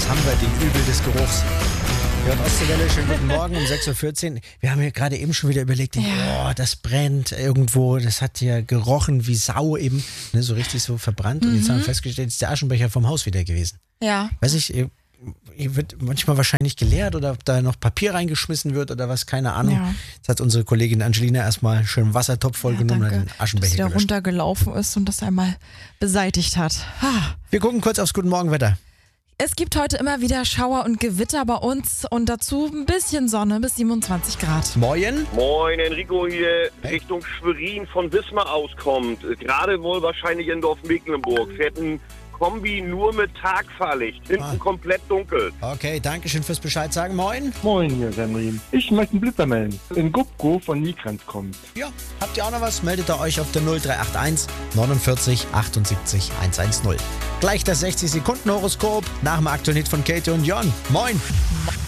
was haben wir? Den Übel des Geruchs. Ja, Ostseewelle, schönen guten Morgen um 6.14 Uhr. Wir haben hier gerade eben schon wieder überlegt, das brennt irgendwo, das hat hier gerochen wie Sau eben, ne, so richtig so verbrannt. Und jetzt haben wir festgestellt, ist der Aschenbecher vom Haus wieder gewesen. Ja. Weiß ich, hier wird manchmal wahrscheinlich geleert oder ob da noch Papier reingeschmissen wird oder was, keine Ahnung. Ja. Jetzt hat unsere Kollegin Angelina erstmal einen schönen Wassertopf vollgenommen und danke, den Aschenbecher dass sie da gelöscht. runtergelaufen ist und das einmal beseitigt hat. Wir gucken kurz aufs Guten Morgen-Wetter. Es gibt heute immer wieder Schauer und Gewitter bei uns und dazu ein bisschen Sonne bis 27 Grad. Moin. Moin, Enrico hier Richtung Schwerin von Wismar auskommt. Gerade wohl wahrscheinlich in Dorf-Mecklenburg. Fährt ein Kombi nur mit Tagfahrlicht. Hinten komplett dunkel. Okay, danke schön fürs Bescheid sagen. Moin. Moin, hier ist Henry. Ich möchte einen Blitzer melden. In Gubko von Nikrans kommt. Ja, habt ihr auch noch was? Meldet ihr euch auf der 0381 49 78 110. Gleich das 60-Sekunden-Horoskop nach dem aktuellen Hit von Katie und Jon. Moin.